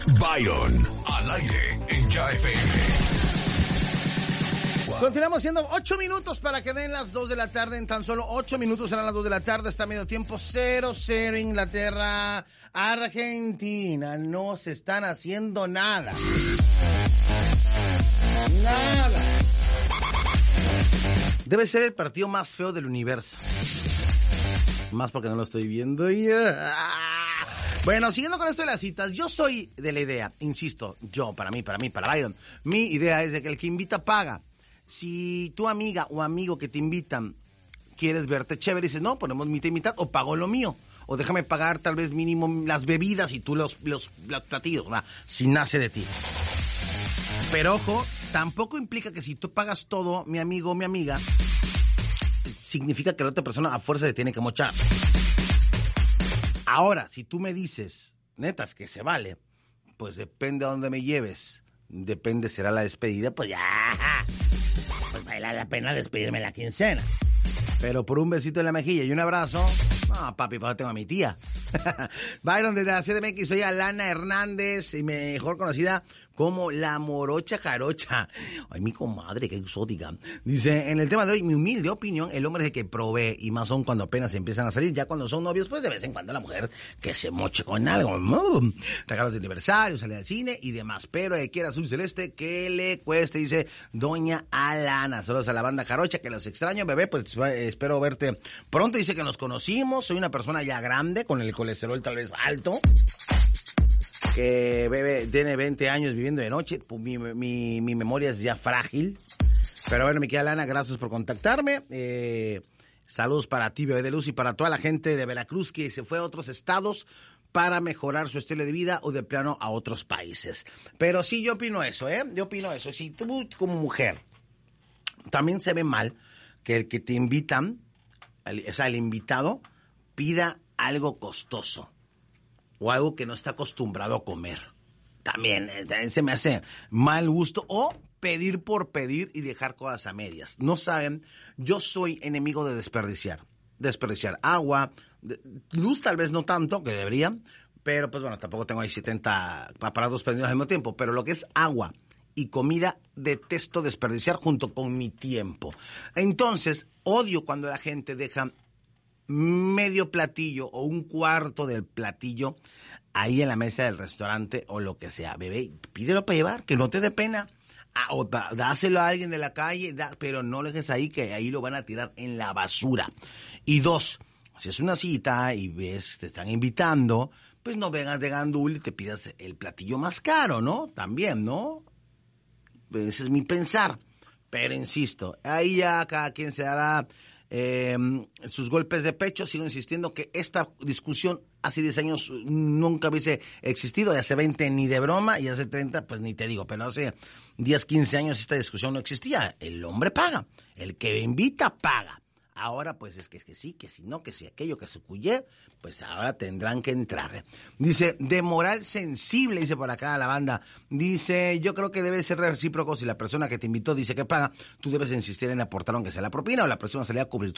Byron, al aire en Ya FM. Continuamos siendo 8 minutos para que den las 2 de la tarde. En tan solo 8 minutos serán las 2 de la tarde. Está medio tiempo 0-0 Inglaterra, Argentina. No se están haciendo nada. Nada. Debe ser el partido más feo del universo. Más porque no lo estoy viendo. Bueno, siguiendo con esto de las citas, yo soy de la idea, insisto, para Byron, mi idea es de que el que invita paga. Si tu amiga o amigo que te invitan quieres verte chévere, dices, no, ponemos mitad y mitad, o pago lo mío, o déjame pagar tal vez mínimo las bebidas y tú los platillos, ¿verdad? Si nace de ti. Pero ojo, tampoco implica que si tú pagas todo, mi amigo o mi amiga, significa que la otra persona a fuerza se tiene que mochar. Ahora, si tú me dices, netas, que se vale, pues depende a dónde me lleves, depende será la despedida, pues ya, pues vale la pena despedirme la quincena. Pero por un besito en la mejilla y un abrazo, no, papi, pues tengo a mi tía. Byron, desde la CDMX, soy Alana Hernández, y mejor conocida como la morocha jarocha. Ay, mi comadre, qué exótica. Dice, en el tema de hoy, mi humilde opinión, el hombre es el que provee, y más aún cuando apenas empiezan a salir. Ya cuando son novios, pues de vez en cuando la mujer que se moche con algo. Regalos de aniversario, salir al cine y demás. Pero el que era azul celeste, que le cueste, dice doña Alana. Saludos a la banda jarocha, que los extraño, bebé, pues espero verte pronto. Dice que nos conocimos, soy una persona ya grande, con el colesterol tal vez alto, que bebé tiene 20 años viviendo de noche, mi memoria es ya frágil. Pero bueno, mi querida Lana, gracias por contactarme. Saludos para ti, bebé de luz, y para toda la gente de Veracruz que se fue a otros estados para mejorar su estilo de vida o de plano a otros países. Pero sí, yo opino eso, yo opino eso. Si tú como mujer también se ve mal que el que te invitan, o sea, el invitado, pida algo costoso o algo que no está acostumbrado a comer. También se me hace mal gusto. O pedir por pedir y dejar cosas a medias. No saben, yo soy enemigo de desperdiciar. Desperdiciar agua, luz tal vez no tanto, que deberían, pero pues bueno, tampoco tengo ahí 70 aparatos prendidos al mismo tiempo. Pero lo que es agua y comida, detesto desperdiciar junto con mi tiempo. Entonces, odio cuando la gente deja medio platillo o un cuarto del platillo ahí en la mesa del restaurante o lo que sea. Bebé, pídelo para llevar, que no te dé pena. O dáselo a alguien de la calle, pero no lo dejes ahí, que ahí lo van a tirar en la basura. Y 2, si es una cita y ves, te están invitando, pues no vengas de gandul y te pidas el platillo más caro, ¿no? También, ¿no? Ese es mi pensar. Pero insisto, ahí ya cada quien se hará sus golpes de pecho. Sigo insistiendo que esta discusión hace 10 años nunca hubiese existido, y hace 20 ni de broma, y hace 30 pues ni te digo, pero hace 10, 15 años esta discusión no existía. El hombre paga, el que invita paga. Ahora pues es que sí, que si no, que si aquello, que se cuye, pues ahora tendrán que entrar. Dice, de moral sensible, dice por acá la banda. Dice, yo creo que debe ser recíproco. Si la persona que te invitó dice que paga, tú debes insistir en aportar aunque sea la propina, o la próxima salida a cubrir